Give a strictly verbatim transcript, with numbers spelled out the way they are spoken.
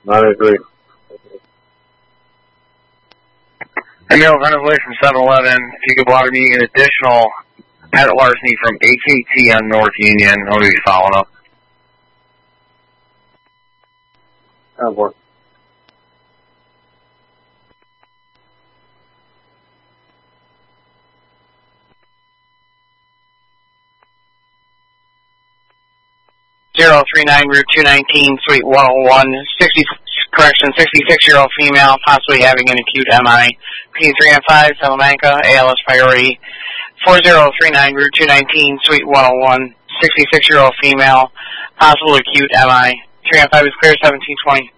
nine eight three. Emil, running away from seven eleven. If you could water me an additional Pat Larceny from A K T on North Union, I'll be following up. Oh, boy. zero three nine, Route two nineteen, Suite one oh one, sixty, correction, sixty-six-year-old female, possibly having an acute M I. P three M five, Salamanca, A L S priority. four zero three nine, Route two nineteen, Suite one oh one, sixty-six-year-old female, possible acute M I. three M five is clear, seventeen twenty.